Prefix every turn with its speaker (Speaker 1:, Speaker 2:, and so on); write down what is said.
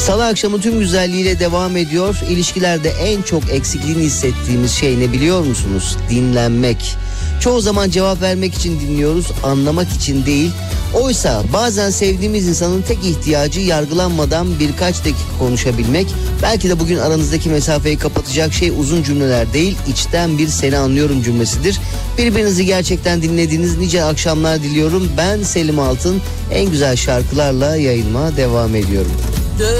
Speaker 1: Salı akşamı tüm güzelliğiyle devam ediyor. İlişkilerde en çok eksikliğini hissettiğimiz şey ne biliyor musunuz? Dinlenmek. Çoğu zaman cevap vermek için dinliyoruz, anlamak için değil. Oysa bazen sevdiğimiz insanın tek ihtiyacı yargılanmadan birkaç dakika konuşabilmek. Belki de bugün aranızdaki mesafeyi kapatacak şey uzun cümleler değil, içten bir seni anlıyorum cümlesidir. Birbirinizi gerçekten dinlediğiniz nice akşamlar diliyorum. Ben Selim Altın, en güzel şarkılarla yayınıma devam ediyorum.